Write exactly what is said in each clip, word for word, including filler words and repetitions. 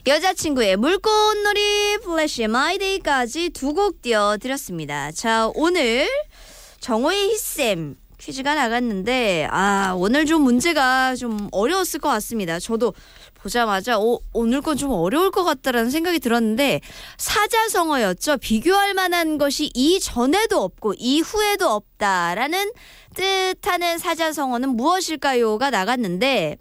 여자친구의 물꽃놀이, 플래시의 마이데이까지 두 곡 띄워드렸습니다. 자, 오늘 정호의 히쌤 퀴즈가 나갔는데 아 오늘 좀 문제가 좀 어려웠을 것 같습니다. 저도 보자마자 오, 오늘 건 좀 어려울 것 같다라는 생각이 들었는데 사자성어였죠. 비교할 만한 것이 이전에도 없고 이후에도 없다라는 뜻하는 사자성어는 무엇일까요?가 나갔는데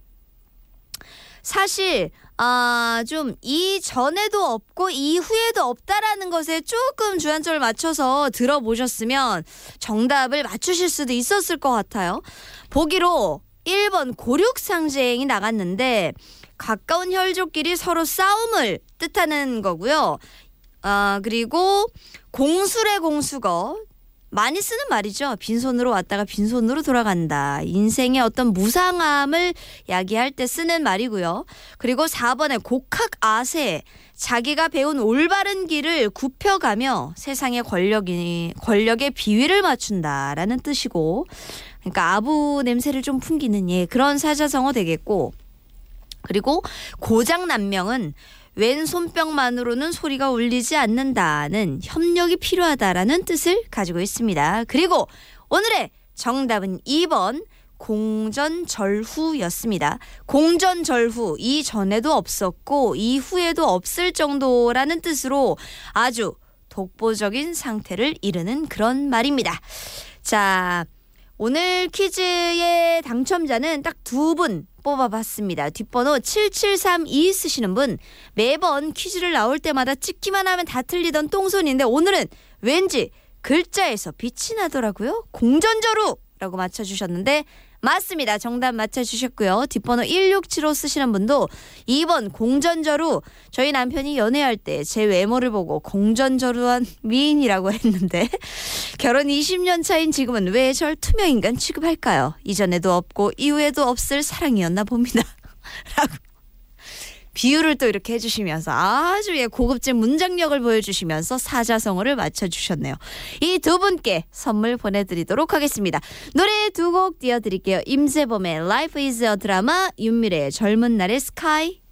사실 아, 좀 이전에도 없고 이후에도 없다라는 것에 조금 주안점을 맞춰서 들어보셨으면 정답을 맞추실 수도 있었을 것 같아요. 보기로 일 번 고륙상쟁이 나갔는데 가까운 혈족끼리 서로 싸움을 뜻하는 거고요. 아, 그리고 공술의 공수거. 많이 쓰는 말이죠. 빈손으로 왔다가 빈손으로 돌아간다. 인생의 어떤 무상함을 야기할 때 쓰는 말이고요. 그리고 사 번에 곡학아세. 자기가 배운 올바른 길을 굽혀가며 세상의 권력이, 권력의 비위를 맞춘다라는 뜻이고 그러니까 아부 냄새를 좀 풍기는 예, 그런 사자성어 되겠고 그리고 고장난명은 왼 손뼉만으로는 소리가 울리지 않는다는 협력이 필요하다라는 뜻을 가지고 있습니다. 그리고 오늘의 정답은 이 번 공전절후였습니다. 공전절후 이전에도 없었고 이후에도 없을 정도라는 뜻으로 아주 독보적인 상태를 이르는 그런 말입니다. 자, 오늘 퀴즈의 당첨자는 딱 두 분 뽑아봤습니다. 뒷번호 칠칠삼이 쓰시는 분 매번 퀴즈를 나올 때마다 찍기만 하면 다 틀리던 똥손인데 오늘은 왠지 글자에서 빛이 나더라고요. 공전저루라고 맞춰주셨는데 맞습니다. 정답 맞춰주셨고요. 뒷번호 일육칠오 쓰시는 분도 이 번 공전저루 저희 남편이 연애할 때 제 외모를 보고 공전저루한 미인이라고 했는데 결혼 이십 년 차인 지금은 왜 절 투명인간 취급할까요? 이전에도 없고 이후에도 없을 사랑이었나 봅니다. 라고 비유를 또 이렇게 해주시면서 아주 예, 고급진 문장력을 보여주시면서 사자성어를 맞춰주셨네요. 이 두 분께 선물 보내드리도록 하겠습니다. 노래 두 곡 띄워드릴게요. 임재범의 Life is a Drama, 윤미래의 젊은 날의 스카이.